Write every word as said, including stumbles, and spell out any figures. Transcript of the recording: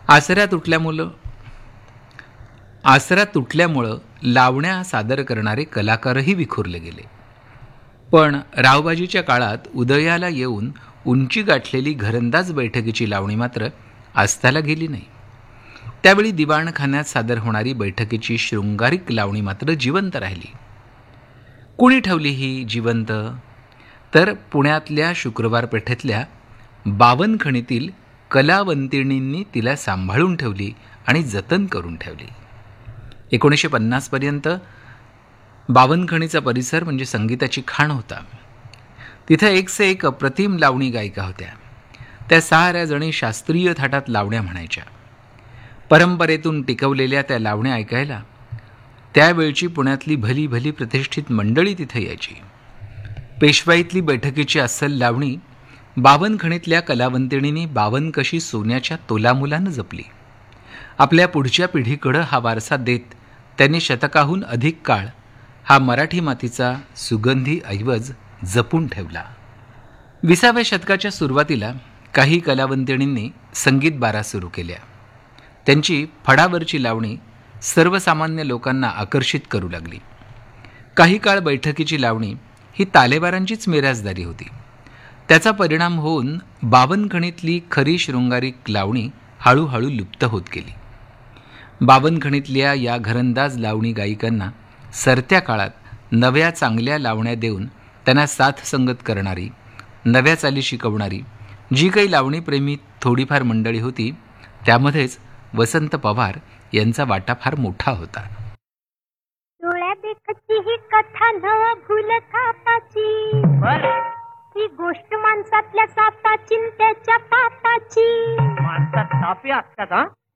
आसरा तुटल्यामुळं आसरा तुटल्यामुळं लावण्या सादर करणारे कलाकारही विखुरले गेले. पण रावबाजीच्या काळात उदयाला येऊन उंची गाठलेली घरंदाज बैठकीची लावणी मात्र आस्ताला गेली नाही. त्यावेळी दिवाणखान्यात सादर होणारी बैठकीची शृंगारिक लावणी मात्र जिवंत राहिली. कुणी ठेवली ही जिवंत? तर पुण्यातल्या शुक्रवार पेठेतल्या बावनखणीतील कलावंतिणींनी तिला सांभाळून ठेवली आणि जतन करून ठेवली. एकोणीसशे पन्नासपर्यंत बावनखणीचा परिसर म्हणजे संगीताची खाण होता. तिथं एक से एक अप्रतिम लावणी गायिका होत्या. त्या साऱ्या जणी शास्त्रीय थाटात लावण्या म्हणायच्या. परंपरेतून टिकवलेल्या त्या लावण्या ऐकायला त्यावेळची पुण्यातली भली भली प्रतिष्ठित मंडळी तिथे यायची. पेशवाईतली बैठकीची अस्सल लावणी बावनखणीतल्या कलावंतिणींनी बावनकशी सोन्याच्या तोलामुलानं जपली. आपल्या पुढच्या पिढीकडं हा वारसा देत त्यांनी शतकाहून अधिक काळ हा मराठी मातीचा सुगंधी ऐवज जपून ठेवला. विसाव्या शतकाच्या सुरुवातीला काही कलावंतिणींनी संगीत बारा सुरू केल्या. त्यांची फडावरची लावणी सर्वसामान्य लोकांना आकर्षित करू लागली. काही काळ बैठकीची लावणी ही तालेवारांचीच मिराजदारी होती. त्याचा परिणाम होऊन बावनखणीतली खरी शृंगारिक लावणी हळूहळू लुप्त होत गेली. बावनखणीतल्या या घरंदाज लावणी गायिकांना सरत्या काळात नव्या चांगल्या लावण्या देऊन त्यांना साथ संगत करणारी, नव्या चाली शिकवणारी जी काही लावणीप्रेमी थोडीफार मंडळी होती त्यामध्येच वसंत पवार यांचा वाटा फार मोठा होता. डोळ्या देखची ही कथा न भूलता पाची, ही गोष्ट माणसातल्या सापाची त्याच्या पापाची. माणसात सापे असतात.